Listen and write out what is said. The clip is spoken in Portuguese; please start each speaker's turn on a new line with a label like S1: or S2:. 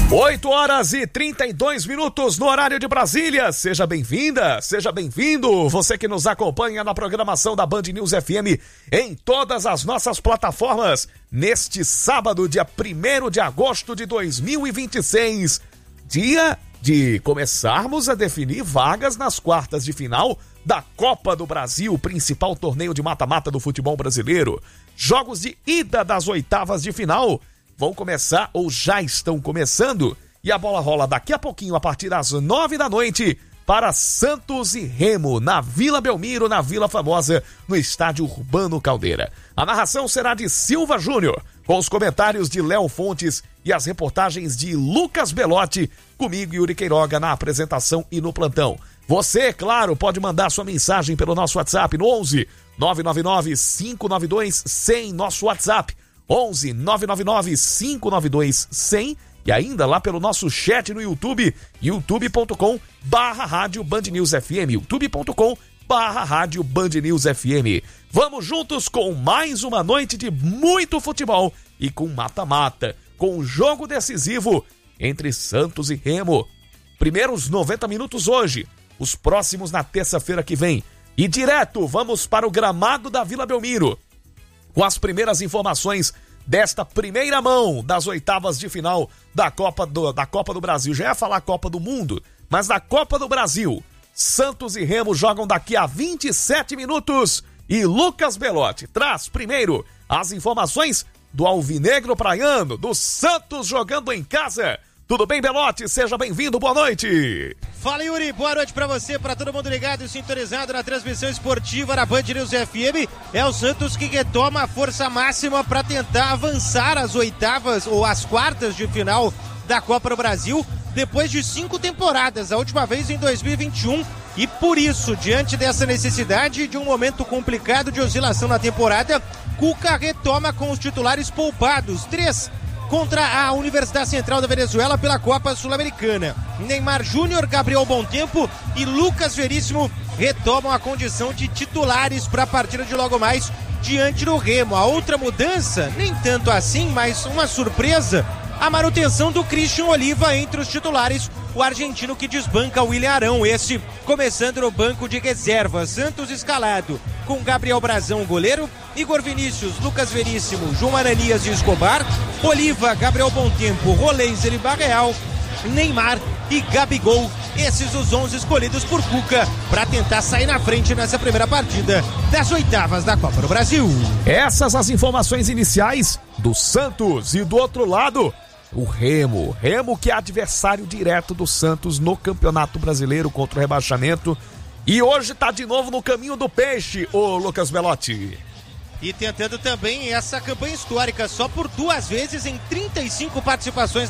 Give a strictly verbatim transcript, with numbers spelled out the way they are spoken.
S1: oito horas e trinta e dois minutos no horário de Brasília. Seja bem-vinda, seja bem-vindo. Você que nos acompanha na programação da Band News F M em todas as nossas plataformas. Neste sábado, dia primeiro de agosto de dois mil e vinte e seis. Dia de começarmos a definir vagas nas quartas de final da Copa do Brasil, principal torneio de mata-mata do futebol brasileiro. Jogos de ida das oitavas de final vão começar ou já estão começando e a bola rola daqui a pouquinho a partir das nove da noite para Santos e Remo, na Vila Belmiro, na Vila Famosa, no estádio Urbano Caldeira. A narração será de Silva Júnior, com os comentários de Léo Fontes e as reportagens de Lucas Belotti, comigo Yuri Queiroga na apresentação e no plantão. Você, claro, pode mandar sua mensagem pelo nosso WhatsApp no onze nove nove nove cinco nove dois cem, nosso WhatsApp. onze nove nove nove cinco nove dois cem e ainda lá pelo nosso chat no YouTube, youtube ponto com barra rádio Band News F M, youtube ponto com barra rádio Band News F M. Vamos juntos com mais uma noite de muito futebol e com mata-mata, com um jogo decisivo entre Santos e Remo. Primeiros noventa minutos hoje, os próximos na terça-feira que vem. E direto, vamos para o gramado da Vila Belmiro, com as primeiras informações desta primeira mão das oitavas de final da Copa do, da Copa do Brasil. Já ia falar Copa do Mundo, mas da Copa do Brasil. Santos e Remo jogam daqui a vinte e sete minutos e Lucas Belotti traz primeiro as informações do Alvinegro Praiano, do Santos jogando em casa. Tudo bem, Belotti? Seja bem-vindo, boa noite.
S2: Fala, Yuri, boa noite pra você, pra todo mundo ligado e sintonizado na transmissão esportiva da Band News F M. É o Santos que retoma a força máxima pra tentar avançar as oitavas ou as quartas de final da Copa do Brasil depois de cinco temporadas, a última vez em dois mil e vinte e um. E por isso, diante dessa necessidade de um momento complicado de oscilação na temporada, Cuca retoma com os titulares poupados, três contra a Universidade Central da Venezuela pela Copa Sul-Americana. Neymar Júnior, Gabriel Bontempo e Lucas Veríssimo retomam a condição de titulares para a partida de logo mais diante do Remo. A outra mudança, nem tanto assim, mas uma surpresa, a manutenção do Christian Oliva entre os titulares, o argentino que desbanca o William Arão, esse começando no banco de reserva. Santos escalado com Gabriel Brazão, goleiro, Igor Vinícius, Lucas Veríssimo, João Ananias e Escobar, Oliva, Gabriel Bontempo, Rolenzer e Barreal, Neymar e Gabigol. Esses os onze escolhidos por Cuca para tentar sair na frente nessa primeira partida das oitavas da Copa do Brasil.
S1: Essas as informações iniciais do Santos e do outro lado, o Remo. Remo que é adversário direto do Santos no Campeonato Brasileiro contra o rebaixamento. E hoje tá de novo no caminho do peixe, ô Lucas Belotti.
S2: E tentando também essa campanha histórica, só por duas vezes em trinta e cinco participações